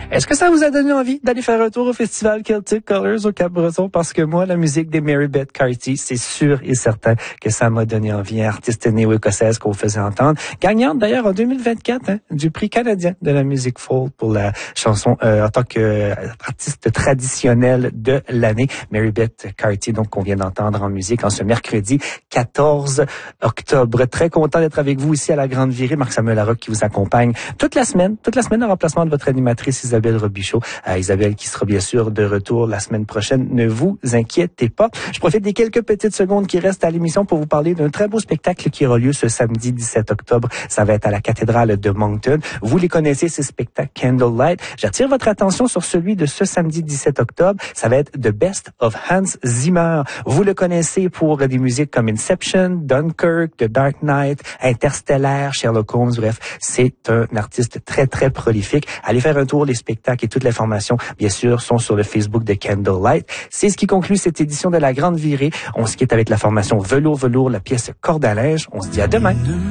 Est-ce que ça vous a donné envie d'aller faire un tour au festival Celtic Colors au Cap-Breton? Parce que moi, la musique des Mary Beth Carty, c'est sûr et certain que ça m'a donné envie. Artiste néo-écossaise qu'on faisait entendre. Gagnante d'ailleurs en 2024 du prix canadien de la musique folk pour la chanson en tant qu'artiste traditionnelle de l'année. Mary Beth Carty, donc qu'on vient d'entendre en musique en ce mercredi 14 octobre. Très content d'être avec vous ici à la Grande Virée. Marc-Samuel Larocque qui vous accompagne toute la semaine en remplacement de votre animatrice Isabelle Robichaud. Isabelle qui sera bien sûr de retour la semaine prochaine. Ne vous inquiétez pas. Je profite des quelques petites secondes qui restent à l'émission pour vous parler d'un très beau spectacle qui aura lieu ce samedi 17 octobre. Ça va être à la cathédrale de Moncton. Vous les connaissez, ces spectacles Candlelight. J'attire votre attention sur celui de ce samedi 17 octobre. Ça va être The Best of Hans Zimmer. Vous le connaissez pour des musiques comme Inception, Dunkirk, The Dark Knight, Interstellar, Sherlock Holmes. Bref, c'est un artiste très, très prolifique. Allez faire un tour. Les spectacles et toute l'information, bien sûr, sont sur le Facebook de Candlelight. C'est ce qui conclut cette édition de la Grande Virée. On se quitte avec la formation Velours, la pièce Corde à linge. On se dit à demain.